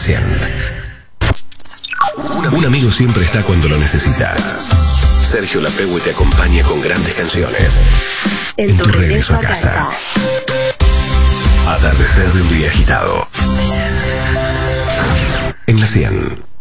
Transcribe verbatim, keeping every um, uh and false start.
cien. Un amigo siempre está cuando lo necesitas. Sergio Lapegue te acompaña con grandes canciones en, en tu regreso a casa. Atardecer de un día agitado. En la cien.